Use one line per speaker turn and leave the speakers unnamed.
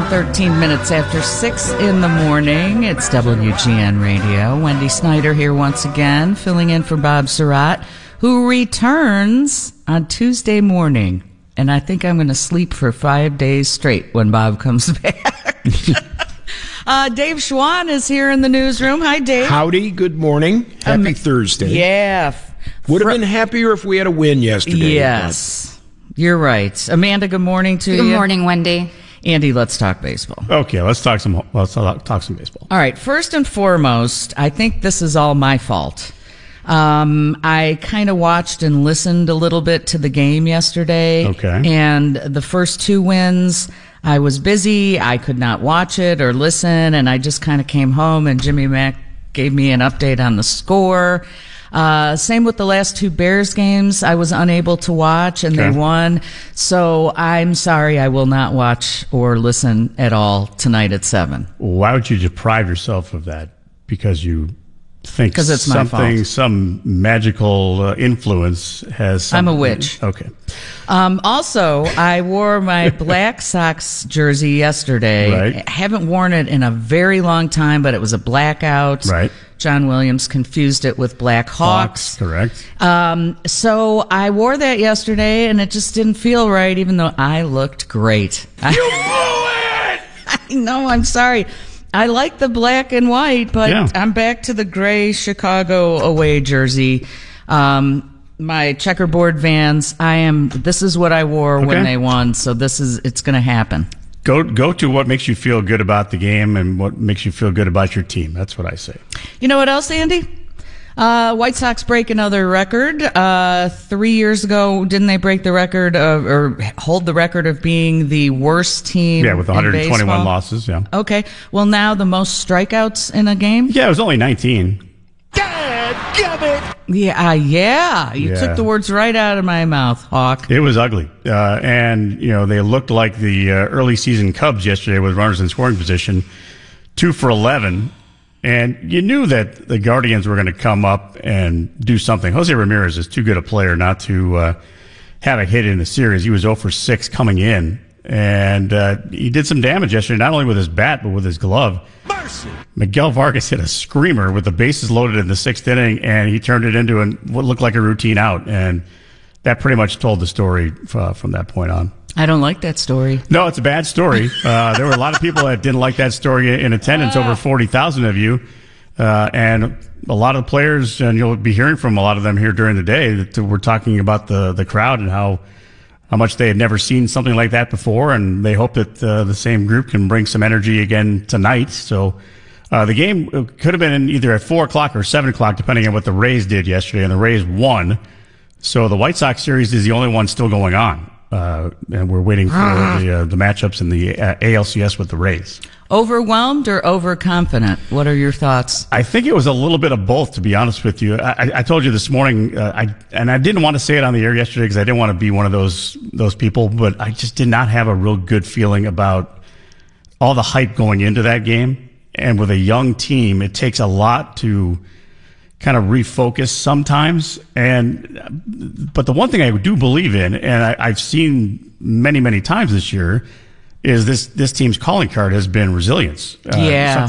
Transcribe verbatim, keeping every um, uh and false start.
thirteen minutes after six in the morning. It's W G N Radio. Wendy Snyder here once again, filling in for Bob Surratt, who returns on Tuesday morning. And I think I'm going to sleep for five days straight when Bob comes back. uh, Dave Schwann is here in the newsroom. Hi, Dave.
Howdy. Good morning. Happy um, Thursday.
Yeah.
Would have been happier if we had a win yesterday.
Yes. But. You're right. Amanda, good morning to
good
you.
Good morning, Wendy.
Andy, let's talk baseball.
Okay, let's talk some. Let's talk, talk some baseball.
All right. First and foremost, I think this is all my fault. Um, I kind of watched and listened a little bit to the game yesterday.
Okay.
And the first two wins, I was busy. I could not watch it or listen, and I just kind of came home, and Jimmy Mack gave me an update on the score. Uh, same with the last two Bears games. I was unable to watch, and
okay.
they won. So I'm sorry, I will not watch or listen at all tonight at seven.
Why would you deprive yourself of that? Because you think
it's
something,
my fault.
some magical uh, influence has something.
I'm a witch.
Okay.
Um, also, I wore my Black Sox jersey yesterday.
Right.
I haven't worn it in a very long time, but it was a blackout.
Right.
John Williams confused it with Black Hawks.
Hawks, correct.
Um, so I wore that yesterday, and it just didn't feel right, even though I looked great.
You blew it!
I know, I'm sorry. I like the black and white, but
yeah.
I'm back to the gray Chicago away jersey. Um, my checkerboard Vans, I am, this is what I wore
okay.
when they won, so this is, it's going to happen.
Go go to what makes you feel good about the game and what makes you feel good about your team. That's what I say.
You know what else, Andy? Uh, White Sox break another record. Uh, three years ago, didn't they break the record of, or hold the record of being the worst team?
Yeah, with one hundred twenty-one
in baseball?
losses. Yeah.
Okay. Well, now the most strikeouts in a game.
Yeah, it was only nineteen.
Dad, gummit!
Yeah, uh, yeah. You
yeah.
took the words right out of my mouth, Hawk.
It was ugly, uh, and you know they looked like the uh, early season Cubs yesterday with runners in scoring position, two for eleven. And you knew that the Guardians were going to come up and do something. Jose Ramirez is too good a player not to uh, have a hit in the series. He was zero for six coming in, and uh, he did some damage yesterday, not only with his bat, but with his glove.
Mercy.
Miguel Vargas hit a screamer with the bases loaded in the sixth inning, and he turned it into an, what looked like a routine out. And that pretty much told the story uh, from that point on.
I don't like that story.
No, it's a bad story. Uh, there were a lot of people that didn't like that story in attendance, over forty thousand of you. Uh, and a lot of players, and you'll be hearing from a lot of them here during the day, that were talking about the, the crowd and how, how much they had never seen something like that before. And they hope that uh, the same group can bring some energy again tonight. So uh, the game could have been either at four o'clock or seven o'clock, depending on what the Rays did yesterday. And the Rays won. So the White Sox series is the only one still going on. Uh, and we're waiting for the uh, the matchups in the uh, A L C S with the Rays.
Overwhelmed or overconfident? What are your thoughts?
I think it was a little bit of both, to be honest with you. I, I told you this morning, uh, I and I didn't want to say it on the air yesterday because I didn't want to be one of those those people, but I just did not have a real good feeling about all the hype going into that game. And with a young team, it takes a lot to kind of refocus sometimes. And, but the one thing I do believe in, and I, I've seen many, many times this year, is this, this team's calling card has been resilience. Uh,
yeah.